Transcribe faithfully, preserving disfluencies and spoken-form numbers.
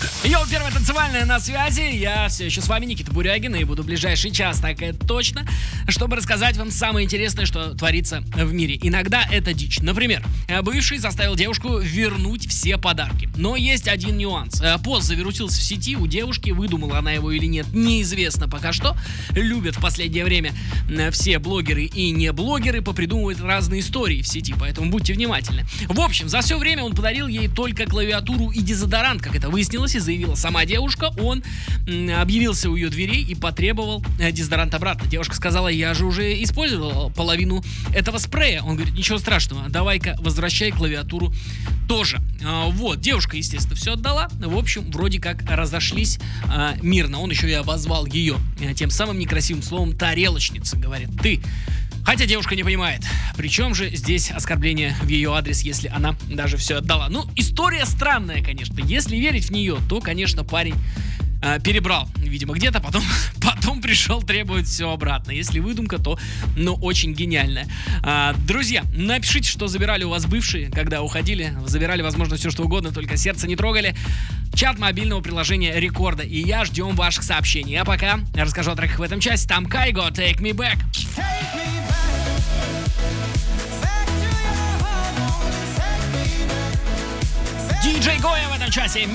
Йоу, первая танцевальная на связи. Я все еще с вами, Никита Бурягин, и буду в ближайший час, так это точно, чтобы рассказать вам самое интересное, что творится в мире. Иногда это дичь. Например, бывший заставил девушку вернуть все подарки. Но есть один нюанс. Пост завирусился в сети у девушки, выдумала она его или нет, неизвестно пока что. Любят в последнее время все блогеры и не блогеры попридумывать разные истории в сети, поэтому будьте внимательны. В общем, за все время он подарил ей только клавиатуру и дезодорант, как это выяснилось, и заявила сама девушка. Он объявился у ее дверей и потребовал дезодорант обратно. Девушка сказала: я же уже использовала половину этого спрея. Он говорит: ничего страшного, давай-ка возвращай клавиатуру тоже. Вот, девушка, естественно, все отдала. В общем, вроде как разошлись а, мирно. Он еще и обозвал ее тем самым некрасивым словом тарелочница. Говорит: ты. Хотя девушка не понимает, при чем же здесь оскорбление в ее адрес, если она даже все отдала. Ну, история странная, конечно. Если верить в нее, то, конечно, парень э, перебрал, видимо, где-то, потом, потом пришел требовать все обратно. Если выдумка, то, ну, очень гениальная. А, друзья, напишите, что забирали у вас бывшие, когда уходили. Забирали, возможно, все что угодно, только сердце не трогали. Чат мобильного приложения Рекорда и я ждем ваших сообщений. А пока расскажу о треках в этом часе. Там Кайго, Take Me Back. Диджей Гоя в этом часе.